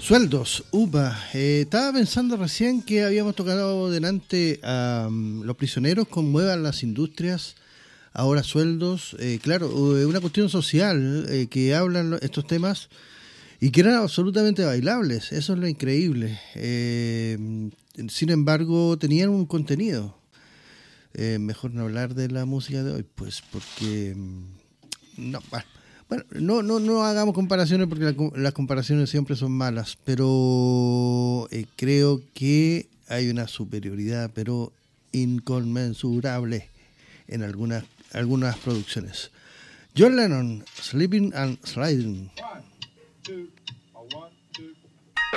Sueldos, UPA. Estaba pensando recién que habíamos tocado delante a Los Prisioneros con Muevan las Industrias, ahora Sueldos. Claro, una cuestión social que hablan estos temas y que eran absolutamente bailables. Eso es lo increíble. Sin embargo, tenían un contenido. Mejor no hablar de la música de hoy, pues porque... no, no hagamos comparaciones porque las comparaciones siempre son malas, pero creo que hay una superioridad, pero inconmensurable en algunas producciones. John Lennon, Sleeping and Sliding. 1, 2, 1.